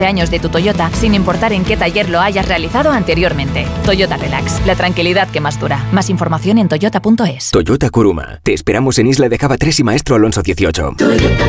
años de tu Toyota, sin importar en qué taller lo hayas realizado anteriormente. Toyota Relax, la tranquilidad que más dura. Más información en toyota.es. Toyota Kuruma. Te esperamos en Isla de Java 3 y Maestro Alonso 18. Toyota.